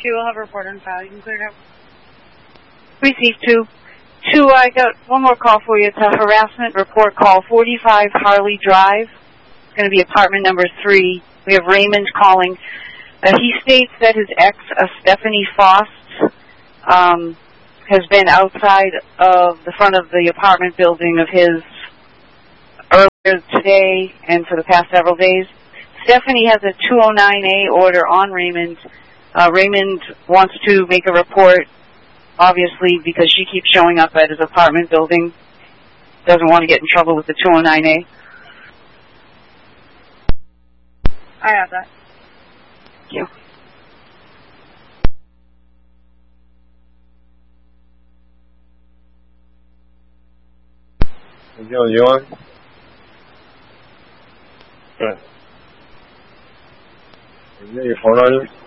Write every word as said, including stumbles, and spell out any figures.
two, I'll have a report on file. You can clear it up. Received two. Two, I got one more call for you. It's a harassment report call, forty-five Harley Drive. It's going to be apartment number three. We have Raymond calling. Uh, he states that his ex, uh, Stephanie Foss, um, has been outside of the front of the apartment building of his earlier today and for the past several days. Stephanie has a two oh nine A order on Raymond. Uh, Raymond wants to make a report, obviously, because she keeps showing up at his apartment building. Doesn't want to get in trouble with the two oh nine A. I have that. Thank you. 你叫英文？对。你那个头上